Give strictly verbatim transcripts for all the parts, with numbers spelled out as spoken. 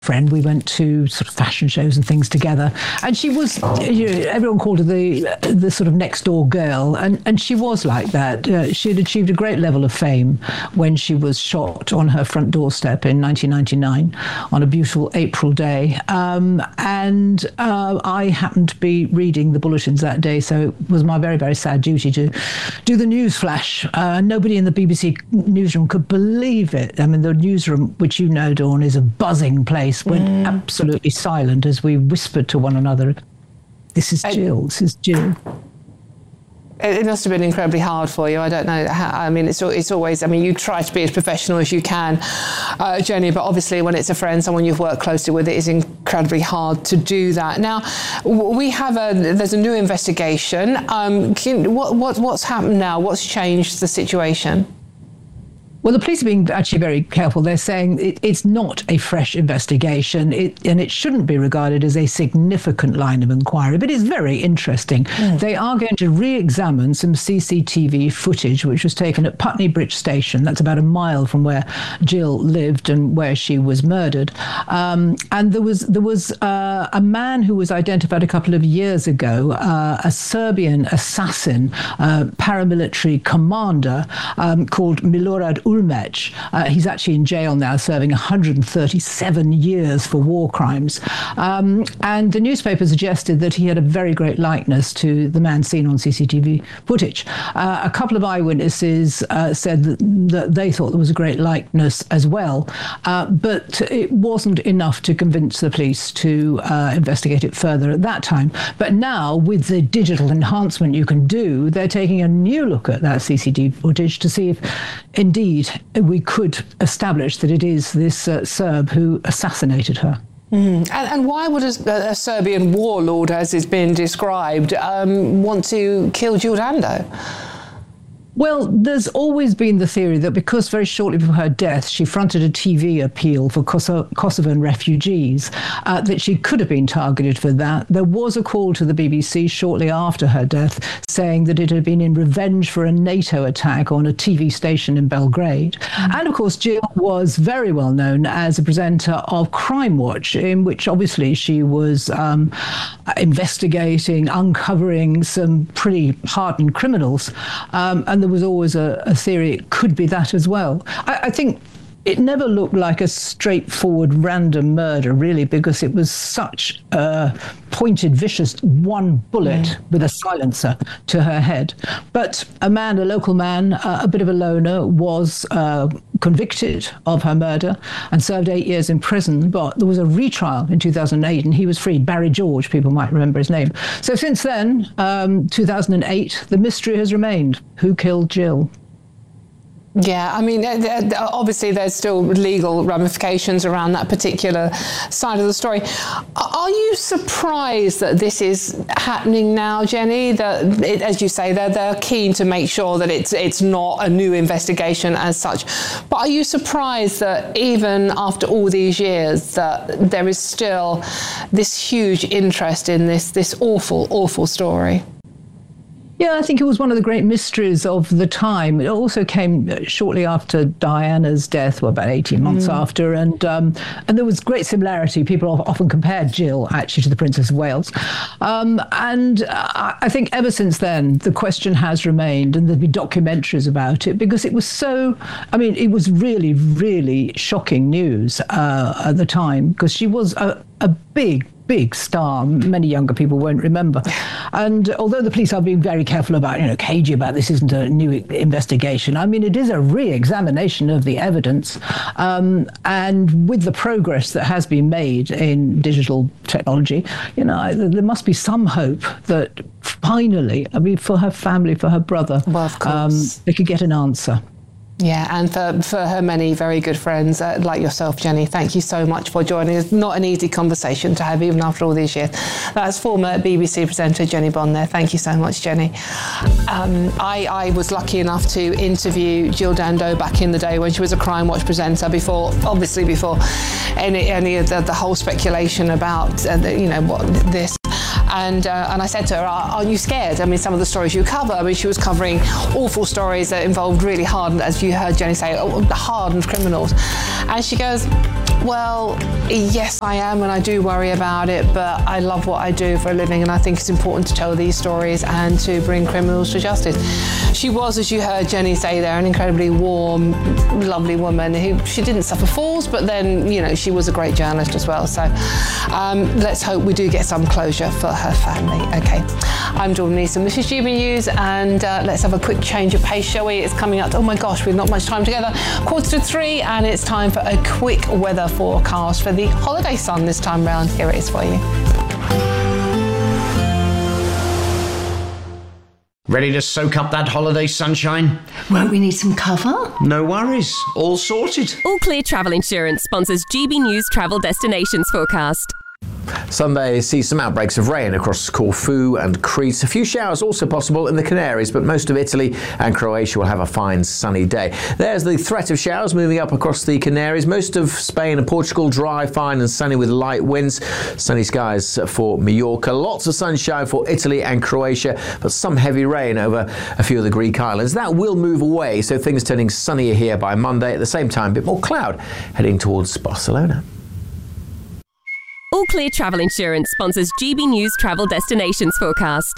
friend. We went to sort of fashion shows and things together, and she was, you know, everyone called her the the sort of next door girl, and and she was like that. Uh, she had achieved a great level of fame when she was shot on her front doorstep in nineteen ninety-nine on a beautiful April day, um, and uh, I happened to be reading the bulletins that day, so it was my very very sad duty to do the news flash. Uh, nobody in the B B C newsroom could believe it. I mean, the newsroom, which you know, Dawn, is a buzzing place, went mm. absolutely silent as we whispered to one another, this is Jill, this is Jill. It must have been incredibly hard for you. I don't know how, I mean, it's it's always, I mean, you try to be as professional as you can, uh, Jenny, but obviously when it's a friend, someone you've worked closely with, it is incredibly hard to do that. Now, we have a, there's a new investigation. Um, can, what, what what's happened now? What's changed the situation? Well, the police are being actually very careful. They're saying it, it's not a fresh investigation, it, and it shouldn't be regarded as a significant line of inquiry, but it's very interesting. Mm. They are going to re-examine some C C T V footage which was taken at Putney Bridge Station. That's about a mile from where Jill lived and where she was murdered. Um, and there was there was uh, a man who was identified a couple of years ago, uh, a Serbian assassin, uh, paramilitary commander um, called Milorad Ulmec. Uh, he's actually in jail now, serving one hundred thirty-seven years for war crimes. Um, and the newspaper suggested that he had a very great likeness to the man seen on C C T V footage. Uh, a couple of eyewitnesses uh, said that, that they thought there was a great likeness as well, uh, but it wasn't enough to convince the police to uh, investigate it further at that time. But now, with the digital enhancement you can do, they're taking a new look at that C C T V footage to see if indeed we could establish that it is this uh, Serb who assassinated her. Mm. And, and why would a, a Serbian warlord, as has been described, um, want to kill Jill Dando? Well, there's always been the theory that because very shortly before her death, she fronted a T V appeal for Kosovo, Kosovan refugees, uh, that she could have been targeted for that. There was a call to the B B C shortly after her death saying that it had been in revenge for a NATO attack on a T V station in Belgrade. Mm-hmm. And of course, Jill was very well known as a presenter of Crime Watch, in which obviously she was um, investigating, uncovering some pretty hardened criminals. Um, and there was always a, a theory it could be that as well. I, I think it never looked like a straightforward random murder, really, because it was such a pointed, vicious one bullet mm. with a silencer to her head. But a man, a local man, uh, a bit of a loner, was uh, convicted of her murder and served eight years in prison. But there was a retrial in two thousand eight and he was freed. Barry George, people might remember his name. So since then, um, two thousand eight, the mystery has remained. Who killed Jill? Yeah, I mean, obviously there's still legal ramifications around that particular side of the story. Are you surprised that this is happening now, Jenny? That, it, as you say, they're, they're keen to make sure that it's it's not a new investigation as such. But are you surprised that even after all these years that there is still this huge interest in this this awful, awful story? Yeah, I think it was one of the great mysteries of the time. It also came shortly after Diana's death, well, about eighteen months mm. after, and um, and there was great similarity. People often compared Jill actually to the Princess of Wales. Um, and I think ever since then, the question has remained, and there'll be documentaries about it, because it was so, I mean, it was really, really shocking news uh, at the time, because she was a, a big, big star. Many younger people won't remember. And although the police are being very careful about, you know, cagey about this isn't a new investigation, I mean, it is a re-examination of the evidence. Um, and with the progress that has been made in digital technology, you know, there must be some hope that finally, I mean, for her family, for her brother, well, of course. Um, they could get an answer. Yeah, and for, for her many very good friends uh, like yourself, Jenny, thank you so much for joining us. Not an easy conversation to have, even after all these years. That's former B B C presenter Jenny Bond there. Thank you so much, Jenny. Um, I, I was lucky enough to interview Jill Dando back in the day when she was a Crime Watch presenter, before, obviously before any, any of the, the whole speculation about, uh, the, you know, what this. And uh, and I said to her, are, are you scared? I mean, some of the stories you cover, I mean, she was covering awful stories that involved really hardened, as you heard Jenny say, hardened criminals. And she goes, Well, yes, I am, and I do worry about it, but I love what I do for a living, and I think it's important to tell these stories and to bring criminals to justice. She was, as you heard Jenny say there, an incredibly warm, lovely woman who, she didn't suffer falls, but then, you know, she was a great journalist as well. So um, let's hope we do get some closure for her family. Okay, I'm Jordan Neeson. This is G B News, and uh, let's have a quick change of pace, shall we? It's coming up. Oh my gosh, we've not much time together. Quarter to three, and it's time for a quick weather forecast for the holiday sun this time round. Here it is for you. Ready to soak up that holiday sunshine? Won't we need some cover? No worries. All sorted. All Clear Travel Insurance sponsors G B News Travel Destinations Forecast. Sunday sees some outbreaks of rain across Corfu and Crete. A few showers also possible in the Canaries, but most of Italy and Croatia will have a fine sunny day. There's the threat of showers moving up across the Canaries. Most of Spain and Portugal dry, fine and sunny with light winds. Sunny skies for Mallorca. Lots of sunshine for Italy and Croatia, but some heavy rain over a few of the Greek islands. That will move away, so things turning sunnier here by Monday. At the same time, a bit more cloud heading towards Barcelona. All Clear Travel Insurance sponsors G B News Travel Destinations Forecast.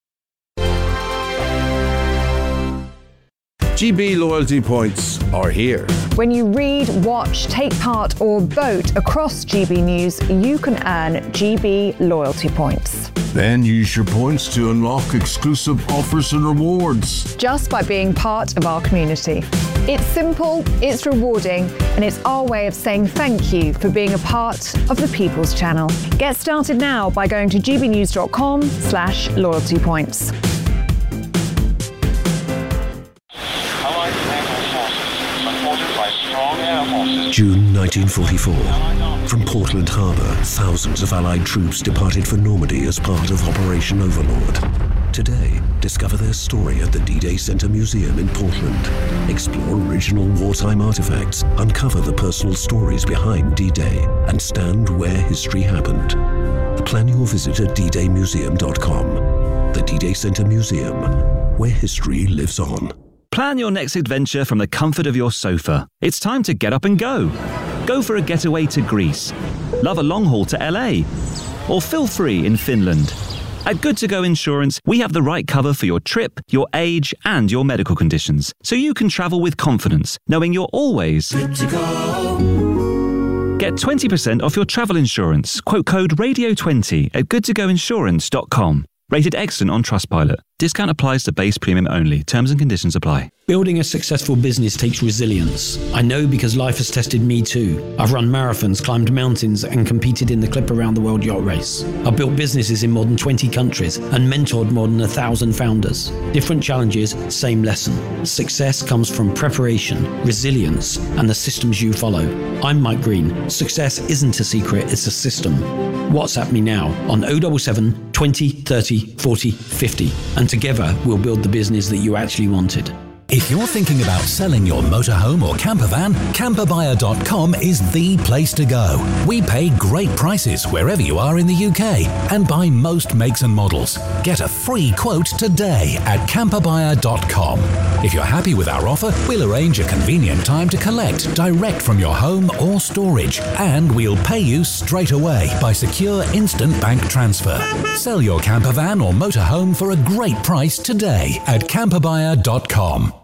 G B loyalty points are here. When you read, watch, take part or vote across G B News, you can earn G B loyalty points. Then use your points to unlock exclusive offers and rewards. Just by being part of our community. It's simple, it's rewarding, and it's our way of saying thank you for being a part of the People's Channel. Get started now by going to gbnews.com slash loyalty points. June nineteen forty-four. From Portland Harbour, thousands of Allied troops departed for Normandy as part of Operation Overlord. Today, discover their story at the D-Day Center Museum in Portland. Explore original wartime artifacts, uncover the personal stories behind D-Day, and stand where history happened. Plan your visit at d day museum dot com. The D-Day Center Museum, where history lives on. Plan your next adventure from the comfort of your sofa. It's time to get up and go. Go for a getaway to Greece. Love a long haul to L A. Or feel free in Finland. At Good To Go Insurance, we have the right cover for your trip, your age, and your medical conditions, so you can travel with confidence, knowing you're always good to go. Get twenty percent off your travel insurance. Quote code radio twenty at good to go insurance dot com. Rated excellent on Trustpilot. Discount applies to base premium only. Terms and conditions apply. Building a successful business takes resilience. I know because life has tested me too. I've run marathons, climbed mountains, and competed in the Clip Around the World Yacht Race. I've built businesses in more than twenty countries and mentored more than a thousand founders. Different challenges, same lesson. Success comes from preparation, resilience, and the systems you follow. I'm Mike Green. Success isn't a secret, it's a system. WhatsApp me now on oh seven seven, twenty, thirty, forty, fifty, and together we'll build the business that you actually wanted. If you're thinking about selling your motorhome or camper van, camper buyer dot com is the place to go. We pay great prices wherever you are in the U K and buy most makes and models. Get a free quote today at camper buyer dot com. If you're happy with our offer, we'll arrange a convenient time to collect direct from your home or storage, and we'll pay you straight away by secure instant bank transfer. Sell your camper van or motorhome for a great price today at camper buyer dot com.